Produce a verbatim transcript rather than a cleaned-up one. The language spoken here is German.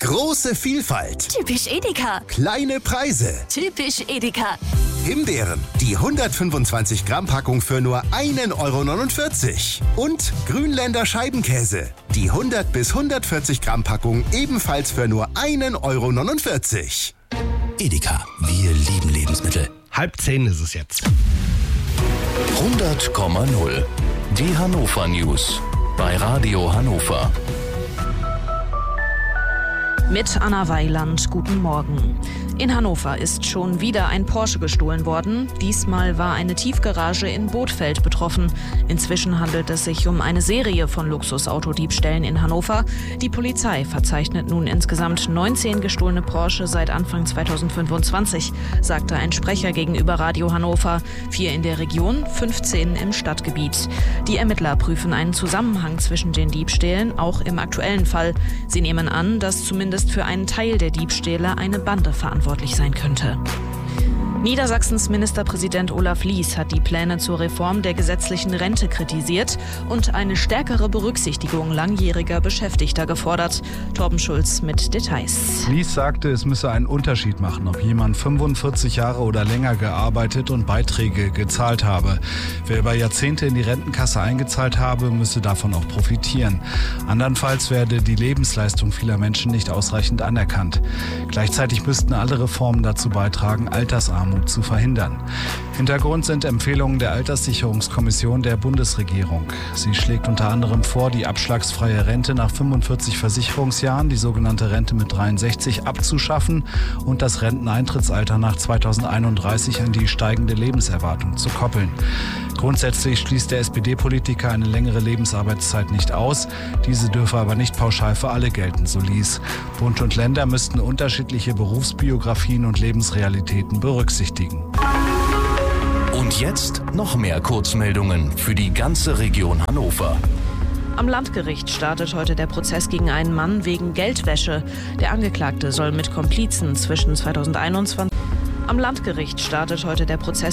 Große Vielfalt. Typisch Edeka. Kleine Preise. Typisch Edeka. Himbeeren, die hundertfünfundzwanzig Gramm Packung für nur ein Euro neunundvierzig. Und Grünländer Scheibenkäse, die hundert bis hundertvierzig Gramm Packung ebenfalls für nur ein Euro neunundvierzig. Edeka, wir lieben Lebensmittel. Halb zehn ist es jetzt. hundert Komma null. Die Hannover News bei Radio Hannover. Mit Anna Weiland, guten Morgen. In Hannover ist schon wieder ein Porsche gestohlen worden. Diesmal war eine Tiefgarage in Bothfeld betroffen. Inzwischen handelt es sich um eine Serie von Luxusautodiebstählen in Hannover. Die Polizei verzeichnet nun insgesamt neunzehn gestohlene Porsche seit Anfang zweitausendfünfundzwanzig, sagte ein Sprecher gegenüber Radio Hannover. Vier in der Region, fünfzehn im Stadtgebiet. Die Ermittler prüfen einen Zusammenhang zwischen den Diebstählen, auch im aktuellen Fall. Sie nehmen an, dass zumindest für einen Teil der Diebstähle eine Bande verantwortlich sein könnte. Niedersachsens Ministerpräsident Olaf Lies hat die Pläne zur Reform der gesetzlichen Rente kritisiert und eine stärkere Berücksichtigung langjähriger Beschäftigter gefordert. Torben Schulz mit Details. Lies sagte, es müsse einen Unterschied machen, ob jemand fünfundvierzig Jahre oder länger gearbeitet und Beiträge gezahlt habe. Wer über Jahrzehnte in die Rentenkasse eingezahlt habe, müsse davon auch profitieren. Andernfalls werde die Lebensleistung vieler Menschen nicht ausreichend anerkannt. Gleichzeitig müssten alle Reformen dazu beitragen, Altersarmut zu verhindern. Hintergrund sind Empfehlungen der Alterssicherungskommission der Bundesregierung. Sie schlägt unter anderem vor, die abschlagsfreie Rente nach fünfundvierzig Versicherungsjahren, die sogenannte Rente mit dreiundsechzig, abzuschaffen und das Renteneintrittsalter nach zweitausendeinunddreißig an die steigende Lebenserwartung zu koppeln. Grundsätzlich schließt der S P D-Politiker eine längere Lebensarbeitszeit nicht aus. Diese dürfe aber nicht pauschal für alle gelten, so Lies. Bund und Länder müssten unterschiedliche Berufsbiografien und Lebensrealitäten berücksichtigen. Und jetzt noch mehr Kurzmeldungen für die ganze Region Hannover. Am Landgericht startet heute der Prozess gegen einen Mann wegen Geldwäsche. Der Angeklagte soll mit Komplizen zwischen zweitausendeinundzwanzig Am Landgericht startet heute der Prozess